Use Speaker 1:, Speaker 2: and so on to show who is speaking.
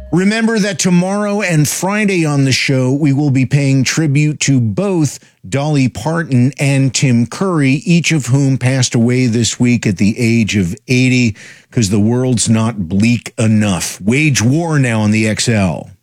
Speaker 1: Remember that tomorrow and Friday on the show, we will be paying tribute to both Dolly Parton and Tim Curry, each of whom passed away this week at the age of 80, because the world's not bleak enough. Wage war now on the XL.